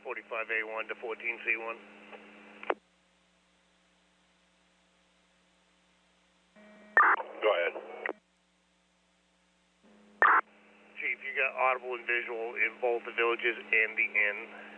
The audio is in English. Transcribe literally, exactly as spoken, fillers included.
forty-five A one to fourteen C one. Go ahead. Chief, you got audible and visual in both the villages and the inn.